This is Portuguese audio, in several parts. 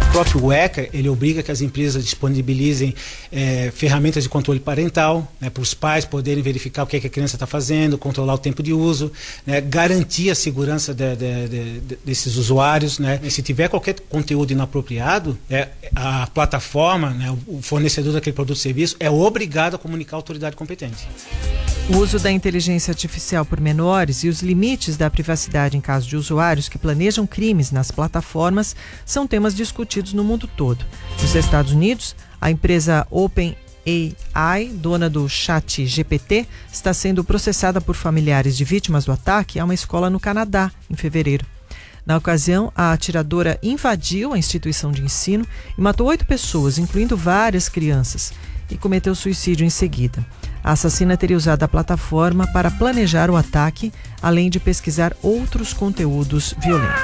O próprio ECA, ele obriga que as empresas disponibilizem ferramentas de controle parental, né, para os pais poderem verificar o que a criança está fazendo, controlar o tempo de uso, né, garantir a segurança desses usuários, né. Se tiver qualquer conteúdo inapropriado, a plataforma, né, o fornecedor daquele produto ou serviço é obrigado a comunicar à autoridade competente. O uso da inteligência artificial por menores e os limites da privacidade em caso de usuários que planejam crimes nas plataformas são temas discutidos no mundo todo. Nos Estados Unidos, a empresa OpenAI, dona do ChatGPT, está sendo processada por familiares de vítimas do ataque a uma escola no Canadá, em fevereiro. Na ocasião, a atiradora invadiu a instituição de ensino e matou 8 pessoas, incluindo várias crianças, e cometeu suicídio em seguida. A assassina teria usado a plataforma para planejar o ataque, além de pesquisar outros conteúdos violentos.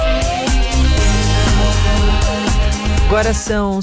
Agora são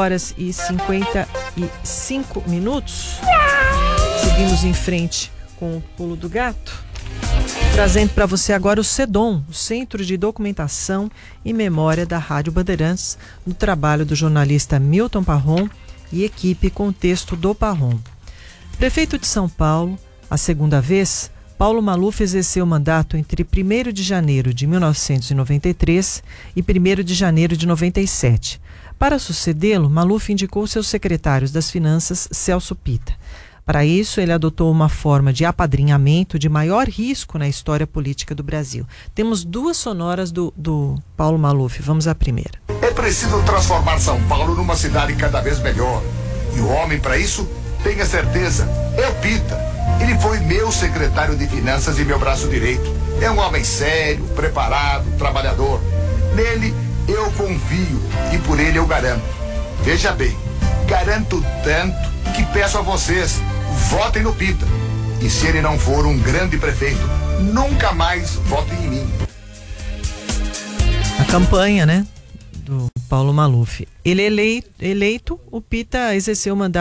5h55. Seguimos em frente com o Pulo do Gato. Trazendo para você agora o CEDOM, o Centro de Documentação e Memória da Rádio Bandeirantes, no trabalho do jornalista Milton Parron e equipe Contexto do Parron. Prefeito de São Paulo, a segunda vez, Paulo Maluf exerceu o mandato entre 1º de janeiro de 1993 e 1º de janeiro de 97. Para sucedê-lo, Maluf indicou seus secretários das Finanças, Celso Pitta. Para isso, ele adotou uma forma de apadrinhamento de maior risco na história política do Brasil. Temos 2 sonoras do Paulo Maluf. Vamos à primeira. É preciso transformar São Paulo numa cidade cada vez melhor. E o homem, para isso, tenha certeza, é o Pitta. Ele foi meu secretário de Finanças e meu braço direito. É um homem sério, preparado, trabalhador. Nele, eu confio e por ele eu garanto. Veja bem, garanto tanto que peço a vocês, votem no Pitta. E se ele não for um grande prefeito, nunca mais votem em mim. A campanha, né, do Paulo Maluf. Ele eleito, o Pitta exerceu o mandato